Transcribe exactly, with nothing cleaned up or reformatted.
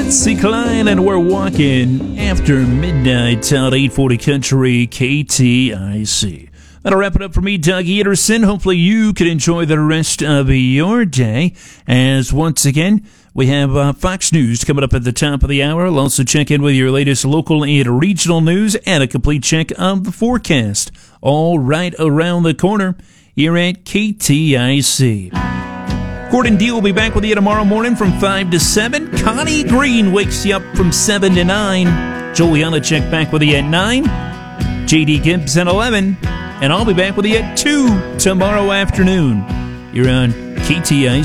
Patsy Cline, and we're walking after midnight on eight forty Country K T I C. That'll wrap it up for me, Doug Anderson. Hopefully you can enjoy the rest of your day, as once again, we have uh, Fox News coming up at the top of the hour. I'll also check in with your latest local and regional news and a complete check of the forecast, all right around the corner here at K T I C. Gordon D will be back with you tomorrow morning from five to seven. Connie Green wakes you up from seven to nine. Juliana check back with you at nine. J D Gibbs at eleven. And I'll be back with you at two tomorrow afternoon. You're on K T I C.